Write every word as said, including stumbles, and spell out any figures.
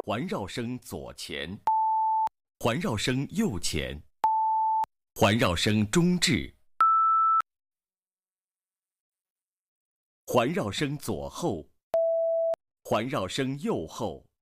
环绕声左前，环绕声右前，环绕声中置，环绕声左后，环绕声右后。